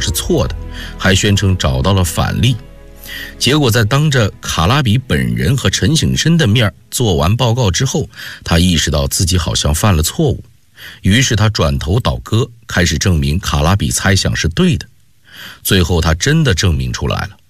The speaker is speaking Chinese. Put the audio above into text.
是错的，还宣称找到了反例。结果在当着卡拉比本人和陈省身的面做完报告之后，他意识到自己好像犯了错误，于是他转头倒戈，开始证明卡拉比猜想是对的。最后他真的证明出来了，